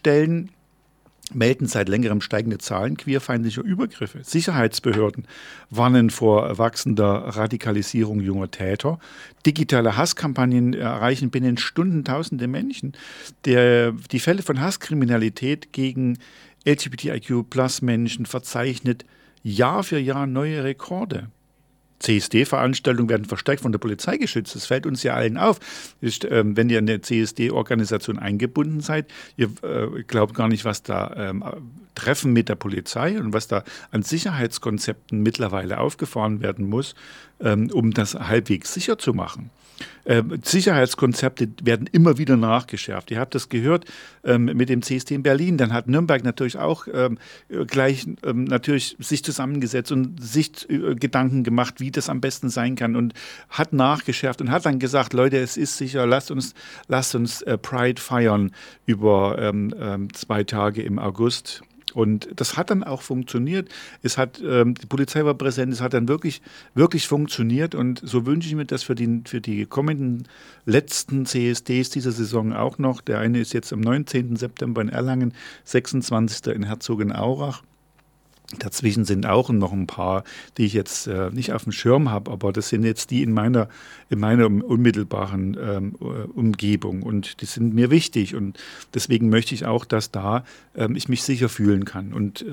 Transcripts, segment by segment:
Stellen melden seit längerem steigende Zahlen queerfeindlicher Übergriffe. Sicherheitsbehörden warnen vor wachsender Radikalisierung junger Täter. Digitale Hasskampagnen erreichen binnen Stunden tausende Menschen. Die Fälle von Hasskriminalität gegen LGBTIQ-Plus-Menschen verzeichnet Jahr für Jahr neue Rekorde. CSD-Veranstaltungen werden verstärkt von der Polizei geschützt. Das fällt uns ja allen auf. Wenn ihr in der CSD-Organisation eingebunden seid, ihr glaubt gar nicht, was da Treffen mit der Polizei und was da an Sicherheitskonzepten mittlerweile aufgefahren werden muss, um das halbwegs sicher zu machen. Sicherheitskonzepte werden immer wieder nachgeschärft. Ihr habt das gehört mit dem CSD in Berlin. Dann hat Nürnberg natürlich auch gleich natürlich sich zusammengesetzt und sich Gedanken gemacht, wie das am besten sein kann und hat nachgeschärft und hat dann gesagt, Leute, es ist sicher, lasst uns Pride feiern über 2 Tage im August. Und das hat dann auch funktioniert. Die Polizei war präsent, es hat dann wirklich, wirklich funktioniert. Und so wünsche ich mir das für die kommenden letzten CSDs dieser Saison auch noch. Der eine ist jetzt am 19. September in Erlangen, 26. in Herzogenaurach. Dazwischen sind auch noch ein paar, die ich jetzt nicht auf dem Schirm habe, aber das sind jetzt die in meiner unmittelbaren Umgebung und die sind mir wichtig und deswegen möchte ich auch, dass da ich mich sicher fühlen kann und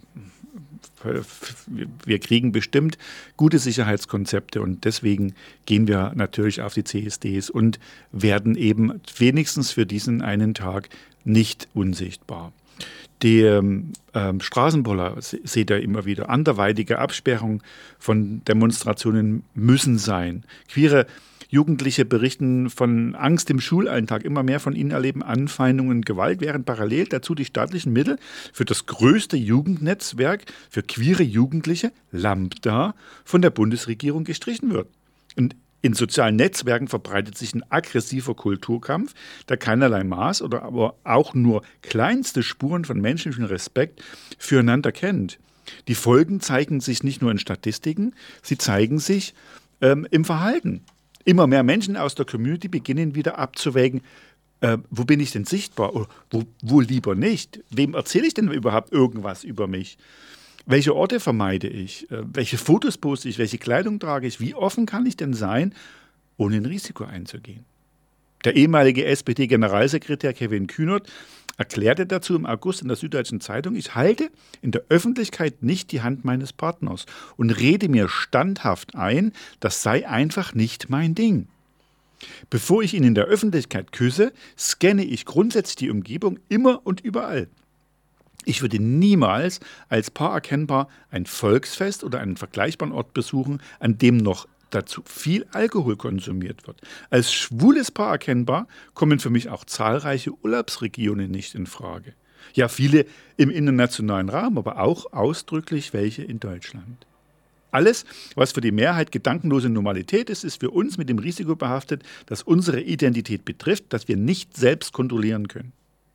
wir kriegen bestimmt gute Sicherheitskonzepte und deswegen gehen wir natürlich auf die CSDs und werden eben wenigstens für diesen einen Tag nicht unsichtbar. Die Straßenpoller seht ihr immer wieder. Anderweitige Absperrung von Demonstrationen müssen sein. Queere Jugendliche berichten von Angst im Schulalltag. Immer mehr von ihnen erleben Anfeindungen und Gewalt, während parallel dazu die staatlichen Mittel für das größte Jugendnetzwerk für queere Jugendliche, Lambda, von der Bundesregierung gestrichen wird. Und in sozialen Netzwerken verbreitet sich ein aggressiver Kulturkampf, der keinerlei Maß oder aber auch nur kleinste Spuren von menschlichem Respekt füreinander kennt. Die Folgen zeigen sich nicht nur in Statistiken, sie zeigen sich im Verhalten. Immer mehr Menschen aus der Community beginnen wieder abzuwägen, wo bin ich denn sichtbar oder wo lieber nicht? Wem erzähle ich denn überhaupt irgendwas über mich? Welche Orte vermeide ich? Welche Fotos poste ich? Welche Kleidung trage ich? Wie offen kann ich denn sein, ohne ein Risiko einzugehen? Der ehemalige SPD-Generalsekretär Kevin Kühnert erklärte dazu im August in der Süddeutschen Zeitung, ich halte in der Öffentlichkeit nicht die Hand meines Partners und rede mir standhaft ein, das sei einfach nicht mein Ding. Bevor ich ihn in der Öffentlichkeit küsse, scanne ich grundsätzlich die Umgebung immer und überall. Ich würde niemals als Paar erkennbar ein Volksfest oder einen vergleichbaren Ort besuchen, an dem noch dazu viel Alkohol konsumiert wird. Als schwules Paar erkennbar kommen für mich auch zahlreiche Urlaubsregionen nicht in Frage. Ja, viele im internationalen Raum, aber auch ausdrücklich welche in Deutschland. Alles, was für die Mehrheit gedankenlose Normalität ist, ist für uns mit dem Risiko behaftet, dass unsere Identität betrifft, dass wir nicht selbst kontrollieren können.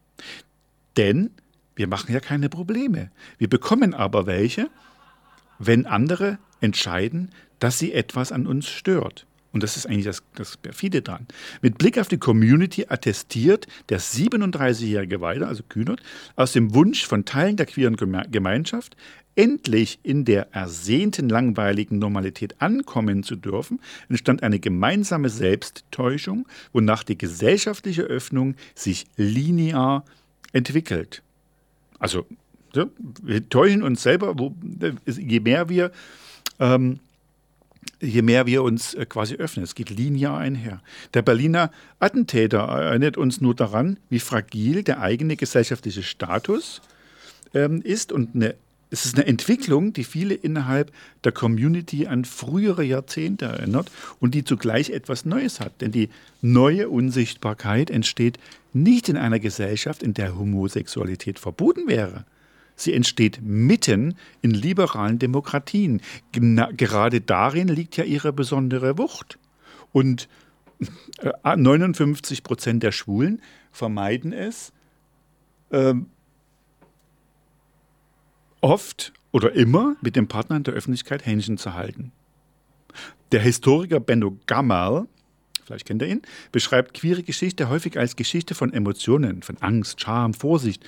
Denn wir machen ja keine Probleme. Wir bekommen aber welche, wenn andere entscheiden, dass sie etwas an uns stört. Und das ist eigentlich das Perfide dran. Mit Blick auf die Community attestiert der 37-jährige weiter, also Kühnert, aus dem Wunsch von Teilen der queeren Gemeinschaft, endlich in der ersehnten langweiligen Normalität ankommen zu dürfen, entstand eine gemeinsame Selbsttäuschung, wonach die gesellschaftliche Öffnung sich linear entwickelt. Also, wir täuschen uns selber, je mehr wir uns quasi öffnen. Es geht linear einher. Der Berliner Attentäter erinnert uns nur daran, wie fragil der eigene gesellschaftliche Status ist. Und es ist eine Entwicklung, die viele innerhalb der Community an frühere Jahrzehnte erinnert und die zugleich etwas Neues hat. Denn die neue Unsichtbarkeit entsteht nicht in einer Gesellschaft, in der Homosexualität verboten wäre. Sie entsteht mitten in liberalen Demokratien. Gerade darin liegt ja ihre besondere Wucht. Und 59% der Schwulen vermeiden es, oft oder immer mit dem Partner in der Öffentlichkeit Händchen zu halten. Der Historiker Benno Gammerl, vielleicht kennt ihr ihn, beschreibt queere Geschichte häufig als Geschichte von Emotionen, von Angst, Scham, Vorsicht